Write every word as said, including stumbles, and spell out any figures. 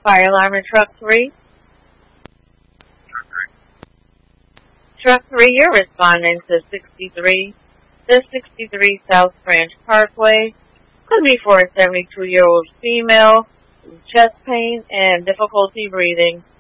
Fire alarm in truck three. Truck three, you're responding to sixty-three. The sixty-three South Branch Parkway. Could be for a seventy-two-year-old female with chest pain and difficulty breathing.